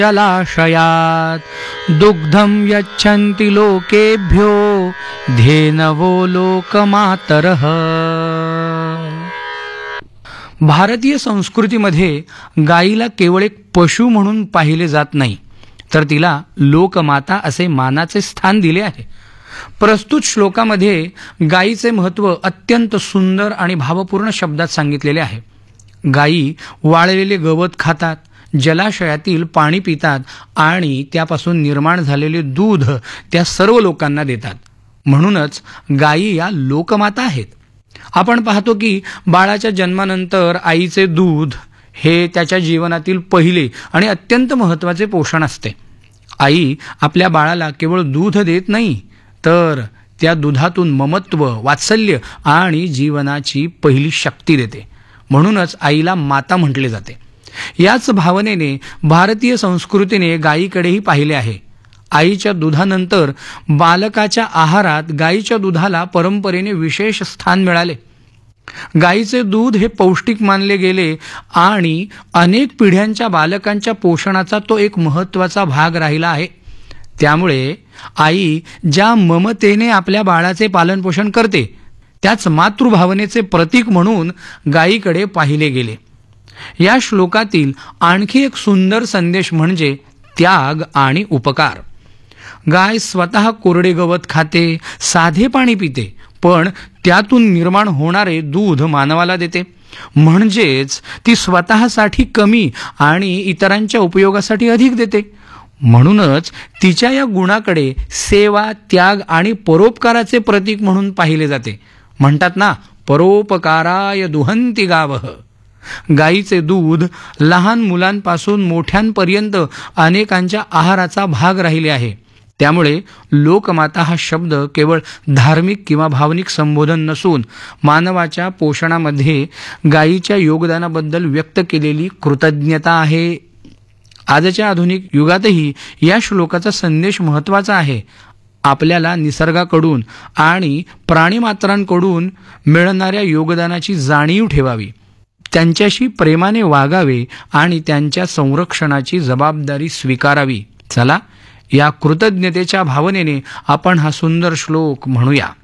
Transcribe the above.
जलाशयात दुग्धं यच्छन्ति लोकेभ्यो धेनवो लोकमातरः। भारतीय संस्कृतीमध्ये गायीला केवळ एक पशु म्हणून पाहिले जात नाही, तर तिला लोकमाता असे मानाचे स्थान दिले आहे। प्रस्तुत श्लोकामध्ये गायीचे महत्त्व अत्यंत सुंदर आणि भावपूर्ण शब्दात सांगितलेले आहे। गायी वाळलेले गवत खातात, जलाशयातील पाणी पितात आणि त्यापासून निर्माण झालेले दूध त्या सर्व लोकांना देतात। म्हणूनच गायी या लोकमाता आहेत। आपण पाहतो की बाळाच्या जन्मानंतर आईचे दूध हे त्याच्या जीवनातील पहिले आणि अत्यंत महत्त्वाचे पोषण असते। आई आपल्या बाळाला केवळ दूध देत नाही, तर त्या दुधातून ममत्व, वात्सल्य आणि जीवनाची पहिली शक्ती देते। म्हणूनच आईला माता म्हटले जाते। याच भावनेने भारतीय संस्कृतीने गायीकडेही पाहिले आहे। आईच्या दुधानंतर बालकाच्या आहारात गायीच्या दुधाला परंपरेने विशेष स्थान मिळाले। गायीचे दूध हे पौष्टिक मानले गेले आणि अनेक पिढ्यांच्या बालकांच्या पोषणाचा तो एक महत्त्वाचा भाग राहिला आहे। त्यामुळे आई ज्या ममतेने आपल्या बाळाचे पालनपोषण करते, त्याच मातृभावनेचे प्रतीक म्हणून गायीकडे पाहिले गेले। या श्लोकातील आणखी एक सुंदर संदेश म्हणजे त्याग आणि उपकार। गाय स्वतः कोरडे गवत खाते, साधे पाणी पिते, पण त्यातून निर्माण होणारे दूध मानवाला देते। म्हणजेच ती स्वतःसाठी कमी आणि इतरांच्या उपयोगासाठी अधिक देते। म्हणूनच तिच्या या गुणाकडे सेवा, त्याग आणि परोपकाराचे प्रतीक म्हणून पाहिले जाते। म्हणतात ना, परोपकाराय दुहंती गावः। गायीचे दूध लहान मुलांपासून मोठ्यांपर्यंत अनेकांच्या आहाराचा भाग राहिले आहे। त्यामुळे लोकमाता हा शब्द केवळ धार्मिक किंवा भावनिक संबोधन नसून मानवाच्या पोषणामध्ये गायीच्या योगदानाबद्दल व्यक्त केलेली कृतज्ञता आहे। आजच्या आधुनिक युगातही या श्लोकाचा संदेश महत्त्वाचा आहे। आपल्याला निसर्गाकडून आणि प्राणीमात्रांकडून मिळणाऱ्या योगदानाची जाणीव ठेवावी, त्यांच्याशी प्रेमाने वागावे आणि त्यांच्या संरक्षणाची जबाबदारी स्वीकारावी। चला, या कृतज्ञतेच्या भावनेने आपण हा सुंदर श्लोक म्हणूया।